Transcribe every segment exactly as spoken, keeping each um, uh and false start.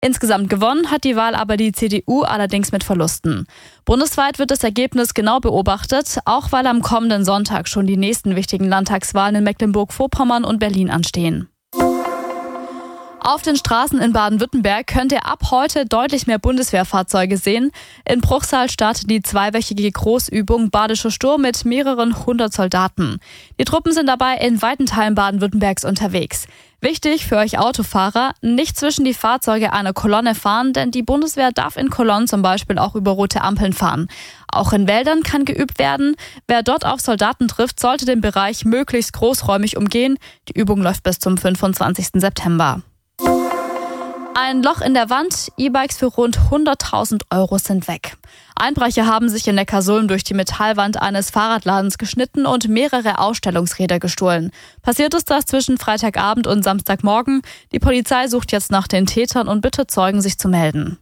Insgesamt gewonnen hat die Wahl aber die C D U, allerdings mit Verlusten. Bundesweit wird das Ergebnis genau beobachtet, auch weil am kommenden Sonntag schon die nächsten wichtigen Landtagswahlen in Mecklenburg-Vorpommern und Berlin anstehen. Auf den Straßen in Baden-Württemberg könnt ihr ab heute deutlich mehr Bundeswehrfahrzeuge sehen. In Bruchsal startet die zweiwöchige Großübung Badischer Sturm mit mehreren hundert Soldaten. Die Truppen sind dabei in weiten Teilen Baden-Württembergs unterwegs. Wichtig für euch Autofahrer, nicht zwischen die Fahrzeuge einer Kolonne fahren, denn die Bundeswehr darf in Kolonnen zum Beispiel auch über rote Ampeln fahren. Auch in Wäldern kann geübt werden. Wer dort auf Soldaten trifft, sollte den Bereich möglichst großräumig umgehen. Die Übung läuft bis zum fünfundzwanzigsten September. Ein Loch in der Wand, E-Bikes für rund hunderttausend Euro sind weg. Einbrecher haben sich in Neckarsulm durch die Metallwand eines Fahrradladens geschnitten und mehrere Ausstellungsräder gestohlen. Passiert ist das zwischen Freitagabend und Samstagmorgen. Die Polizei sucht jetzt nach den Tätern und bittet Zeugen, sich zu melden.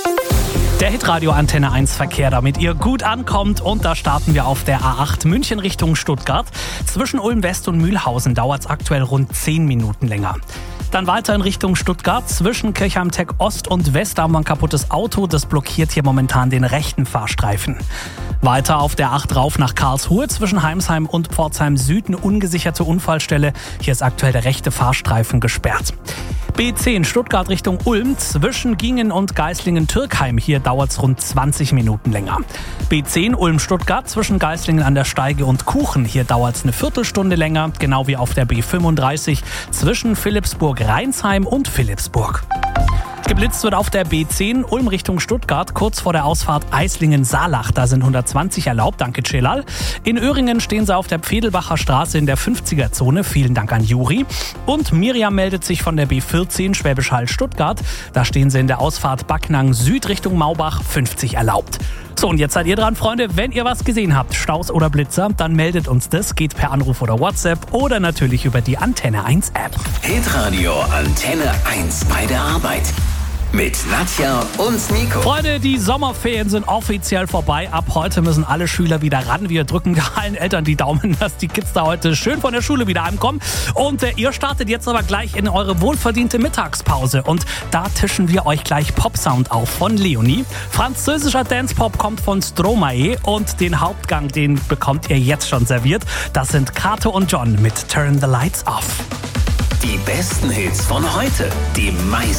Der Hitradio Antenne eins Verkehr, damit ihr gut ankommt. Und da starten wir auf der A acht München Richtung Stuttgart. Zwischen Ulm West und Mühlhausen dauert es aktuell rund zehn Minuten länger. Dann weiter in Richtung Stuttgart. Zwischen Kirchheim-Tech Ost und West haben wir ein kaputtes Auto. Das blockiert hier momentan den rechten Fahrstreifen. Weiter auf der acht rauf nach Karlsruhe. Zwischen Heimsheim und Pforzheim Süd eine ungesicherte Unfallstelle. Hier ist aktuell der rechte Fahrstreifen gesperrt. B zehn Stuttgart Richtung Ulm. Zwischen Gingen und Geislingen-Türkheim. Hier dauert es rund zwanzig Minuten länger. B zehn Ulm-Stuttgart zwischen Geislingen an der Steige und Kuchen. Hier dauert es eine Viertelstunde länger. Genau wie auf der B fünfunddreißig zwischen Philippsburg-Rheinsheim und Philippsburg. Geblitzt wird auf der B zehn Ulm Richtung Stuttgart, kurz vor der Ausfahrt Eislingen-Saalach. Da sind hundertzwanzig erlaubt, danke Celal. In Öhringen stehen sie auf der Pfedelbacher Straße in der fünfziger-Zone. Vielen Dank an Juri. Und Miriam meldet sich von der B vierzehn Schwäbisch Hall Stuttgart. Da stehen sie in der Ausfahrt Backnang Süd Richtung Maubach, fünfzig erlaubt. So, und jetzt seid ihr dran, Freunde. Wenn ihr was gesehen habt, Staus oder Blitzer, dann meldet uns das. Geht per Anruf oder WhatsApp oder natürlich über die Antenne eins App. Hitradio Antenne eins bei der Arbeit. Mit Nadja und Nico. Freunde, die Sommerferien sind offiziell vorbei. Ab heute müssen alle Schüler wieder ran. Wir drücken allen Eltern die Daumen, dass die Kids da heute schön von der Schule wieder heimkommen. Und äh, ihr startet jetzt aber gleich in eure wohlverdiente Mittagspause. Und da tischen wir euch gleich Popsound auf von Leonie. Französischer Dancepop kommt von Stromae. Und den Hauptgang, den bekommt ihr jetzt schon serviert. Das sind Kato und John mit Turn the Lights Off. Die besten Hits von heute. Die meisten